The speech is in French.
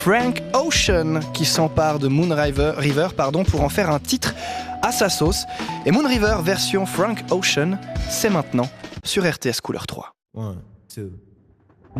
Frank Ocean qui s'empare de Moon River pour en faire un titre à sa sauce. Et Moon River version Frank Ocean, c'est maintenant sur RTS Couleur 3. 1, 2